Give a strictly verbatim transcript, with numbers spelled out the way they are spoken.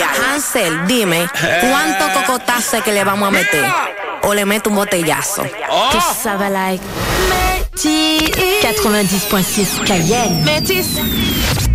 real. Hansel, dime, ¿cuánto cocotazo que le vamos a meter? O le meto un botellazo. Oh. Que ça va like quatre-vingt-dix point six Cayenne. Métis.